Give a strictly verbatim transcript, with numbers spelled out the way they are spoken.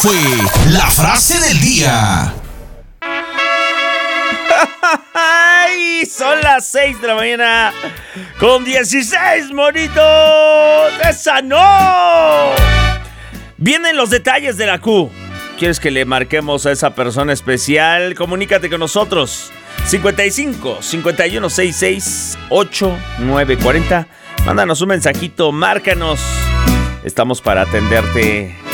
Fue la frase del día. ¡Ay! Son las seis de la mañana con dieciséis monitos. ¡Esa no! Vienen los detalles de la Q. ¿Quieres que le marquemos a esa persona especial? Comunícate con nosotros. cincuenta y cinco, cincuenta y uno, sesenta y seis, ochenta y nueve cuarenta. Mándanos un mensajito, márcanos. Estamos para atenderte.